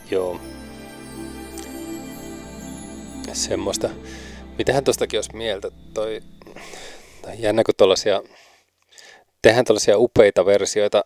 Joo, semmoista. Mitähän tostakin olisi mieltä? Tai jännä, kun tehdään tuollaisia upeita versioita,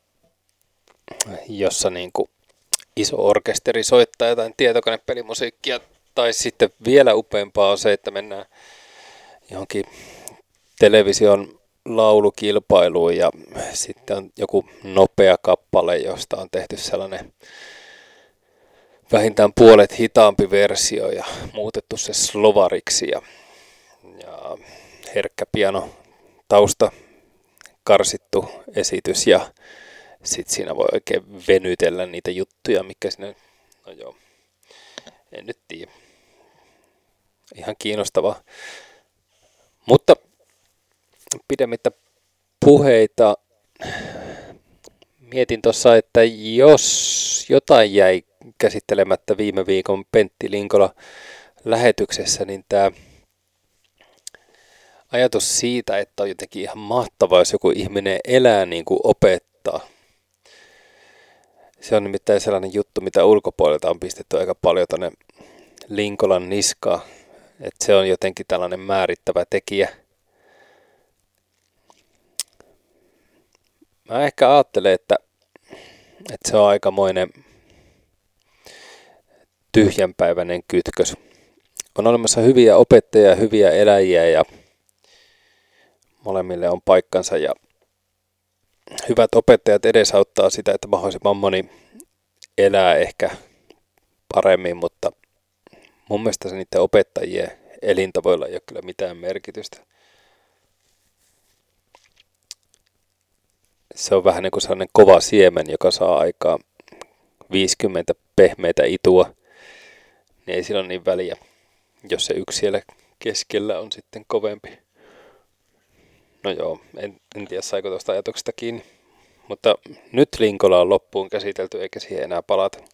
jossa niinku iso orkesteri soittaa jotain tietokonepelimusiikkia, tai sitten vielä upeampaa on se, että mennään johonkin television laulukilpailuun ja sitten on joku nopea kappale, josta on tehty sellainen vähintään puolet hitaampi versio ja muutettu se slovariksi ja herkkä piano tausta karsittu esitys ja sitten siinä voi oikein venytellä niitä juttuja, mikä siinä, no joo, en nyt tiedä. Ihan kiinnostavaa. Mutta pidemmittä puheita mietin tuossa, että jos jotain jäi käsittelemättä viime viikon Pentti Linkola lähetyksessä, niin tämä ajatus siitä, että on jotenkin ihan mahtavaa, jos joku ihminen elää niin kuin opettaa. Se on nimittäin sellainen juttu, mitä ulkopuolelta on pistetty aika paljon tuonne Linkolan niskaan. Että se on jotenkin tällainen määrittävä tekijä. Mä ehkä ajattelen, että se on aikamoinen tyhjänpäiväinen kytkös. On olemassa hyviä opettajia ja hyviä eläjiä ja molemmille on paikkansa ja hyvät opettajat edesauttaa sitä, että mahdollisimman moni elää ehkä paremmin, mutta mun mielestä se niiden opettajien elintavoilla ei ole kyllä mitään merkitystä. Se on vähän niin kuin sellainen kova siemen, joka saa aikaan 50 pehmeitä itua, niin ei sillä ole niin väliä, jos se yksi siellä keskellä on sitten kovempi. No joo, en tiedä saiko tuosta ajatuksesta kiinni, mutta nyt Linkola on loppuun käsitelty eikä siihen enää palata.